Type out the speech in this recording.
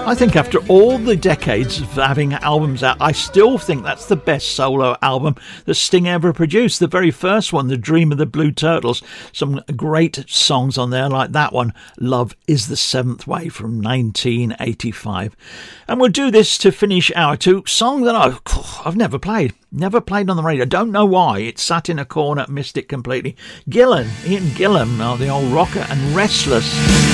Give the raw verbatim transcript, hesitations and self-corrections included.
I think after all the decades of having albums out, I still think that's the best solo album that Sting ever produced. The very first one, The Dream of the Blue Turtles. Some great songs on there like that one, Love is the Seventh Way from nineteen eighty-five. And we'll do this to finish our two. Song that I've, I've never played. Never played on the radio. Don't know why. It sat in a corner, missed it completely. Gillan, Ian Gillan, oh, the old rocker, and Restless.